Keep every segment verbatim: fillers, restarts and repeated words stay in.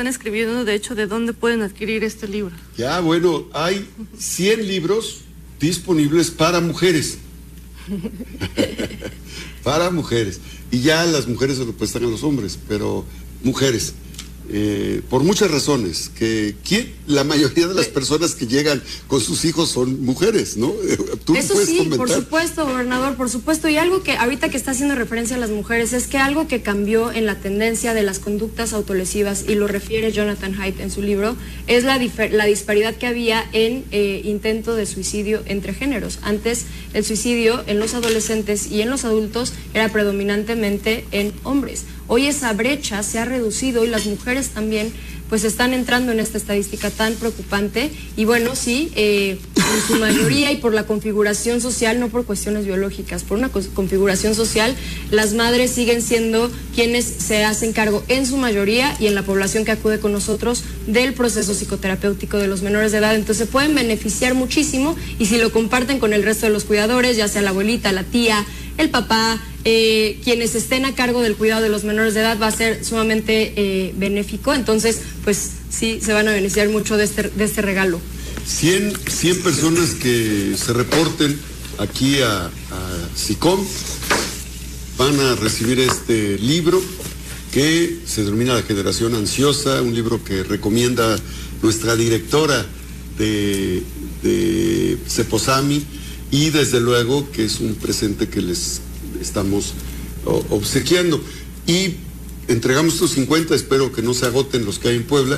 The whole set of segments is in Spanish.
están escribiendo, de hecho, de dónde pueden adquirir este libro. Ya, bueno, hay cien libros disponibles para mujeres. Para mujeres. Y ya las mujeres se lo prestan a los hombres, pero mujeres. Eh, por muchas razones, que ¿quién? La mayoría de las personas que llegan con sus hijos son mujeres, ¿no? ¿Tú Eso puedes sí, comentar? por supuesto, gobernador, por supuesto, y algo que ahorita que está haciendo referencia a las mujeres es que algo que cambió en la tendencia de las conductas autolesivas, y lo refiere Jonathan Haidt en su libro, es la, la disparidad que había en eh, intento de suicidio entre géneros. Antes el suicidio en los adolescentes y en los adultos era predominantemente en hombres. Hoy esa brecha se ha reducido y las mujeres también pues están entrando en esta estadística tan preocupante y bueno, sí, eh, en su mayoría y por la configuración social, no por cuestiones biológicas, por una configuración social, las madres siguen siendo quienes se hacen cargo en su mayoría y en la población que acude con nosotros del proceso psicoterapéutico de los menores de edad, entonces se pueden beneficiar muchísimo y si lo comparten con el resto de los cuidadores, ya sea la abuelita, la tía, el papá, eh, quienes estén a cargo del cuidado de los menores de edad va a ser sumamente eh, benéfico, entonces pues sí se van a beneficiar mucho de este, de este regalo. cien personas que se reporten aquí a, a SICOM van a recibir este libro que se denomina La Generación Ansiosa, un libro que recomienda nuestra directora de, de CEPOSAMI y desde luego que es un presente que les estamos obsequiando. Y entregamos estos cincuenta, espero que no se agoten los que hay en Puebla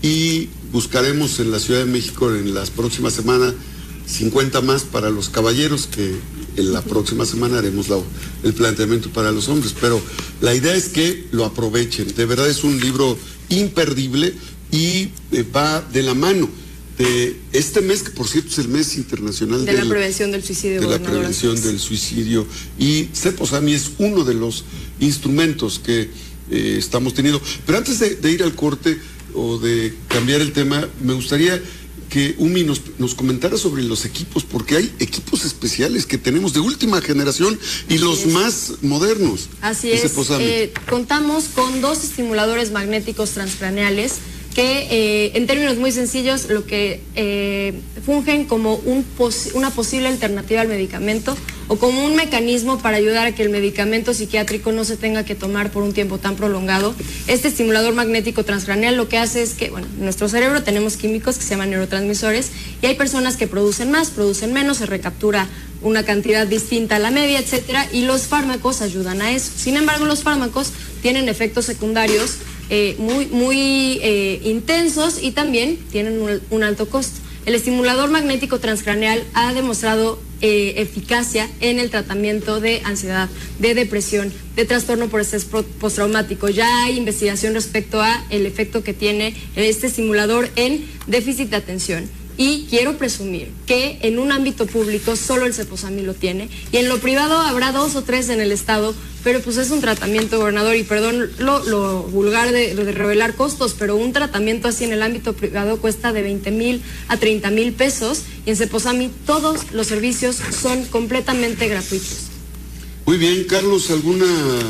y buscaremos en la Ciudad de México en las próximas semanas cincuenta más para los caballeros, que en la próxima semana haremos la, el planteamiento para los hombres, pero la idea es que lo aprovechen. De verdad es un libro imperdible y eh, va de la mano de este mes, que por cierto es el mes internacional de del, la prevención del suicidio, de la prevención del suicidio, y CEPOSAMI es uno de los instrumentos que eh, estamos teniendo. Pero antes de, de ir al corte o de cambiar el tema, me gustaría que Umi nos, nos comentara sobre los equipos, porque hay equipos especiales que tenemos de última generación y Así los es. más modernos. Así es, eh, contamos con dos estimuladores magnéticos transcraneales que eh, en términos muy sencillos lo que eh, fungen como un pos una posible alternativa al medicamento o como un mecanismo para ayudar a que el medicamento psiquiátrico no se tenga que tomar por un tiempo tan prolongado. Este estimulador magnético transcraneal lo que hace es que, bueno, en nuestro cerebro tenemos químicos que se llaman neurotransmisores y hay personas que producen más, producen menos, se recaptura una cantidad distinta a la media, etcétera, y los fármacos ayudan a eso. Sin embargo, los fármacos tienen efectos secundarios Eh, muy, muy eh, intensos y también tienen un, un alto costo. El estimulador magnético transcraneal ha demostrado eh, eficacia en el tratamiento de ansiedad, de depresión, de trastorno por estrés postraumático. Ya hay investigación respecto a el efecto que tiene este estimulador en déficit de atención. Y quiero presumir que en un ámbito público solo el CEPOSAMI lo tiene y en lo privado habrá dos o tres en el estado, pero pues es un tratamiento, gobernador, y perdón lo, lo vulgar de, de revelar costos, pero un tratamiento así en el ámbito privado cuesta de veinte mil a treinta mil pesos y en CEPOSAMI todos los servicios son completamente gratuitos. Muy bien, Carlos, ¿alguna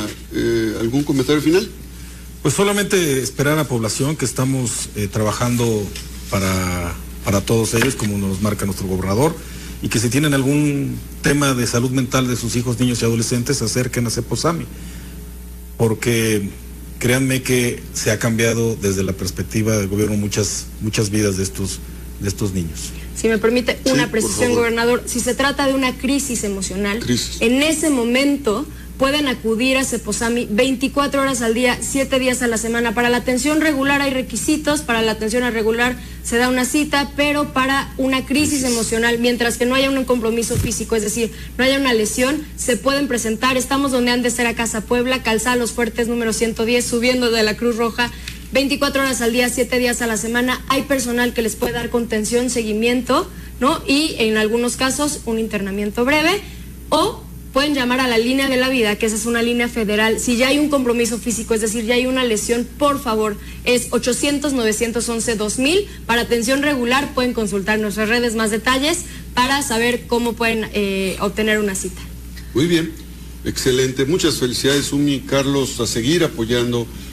eh, algún comentario final? Pues solamente esperar a población que estamos eh, trabajando para... para todos ellos, como nos marca nuestro gobernador, y que si tienen algún tema de salud mental de sus hijos, niños y adolescentes, se acerquen a CEPOSAMI, porque créanme que se ha cambiado desde la perspectiva del gobierno muchas, muchas vidas de estos, de estos niños. Si me permite una sí, precisión, gobernador, si se trata de una crisis emocional, crisis. en ese momento pueden acudir a CEPOSAMI veinticuatro horas al día, siete días a la semana. Para la atención regular hay requisitos, para la atención irregular se da una cita, pero para una crisis emocional, mientras que no haya un compromiso físico, es decir, no haya una lesión, se pueden presentar. Estamos donde han de ser a Casa Puebla, Calzada Los Fuertes número ciento diez, subiendo de la Cruz Roja, veinticuatro horas al día, siete días a la semana. Hay personal que les puede dar contención, seguimiento, ¿no? Y en algunos casos un internamiento breve, o pueden llamar a la línea de la vida, que esa es una línea federal. Si ya hay un compromiso físico, es decir, ya hay una lesión, por favor, es ochocientos, novecientos once, dos mil. Para atención regular pueden consultar nuestras redes más detalles para saber cómo pueden eh, obtener una cita. Muy bien, excelente. Muchas felicidades, Umi, Carlos, a seguir apoyando